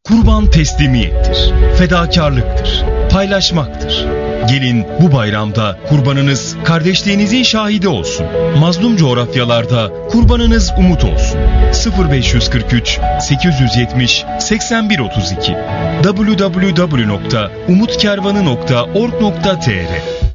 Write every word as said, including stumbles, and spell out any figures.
Kurban teslimiyettir, fedakarlıktır, paylaşmaktır. Gelin bu bayramda kurbanınız kardeşliğinizin şahidi olsun. Mazlum coğrafyalarda kurbanınız umut olsun. sıfır beş kırk üç sekiz yüz yetmiş seksen bir otuz iki double-u double-u double-u nokta umut kervanı nokta org nokta tr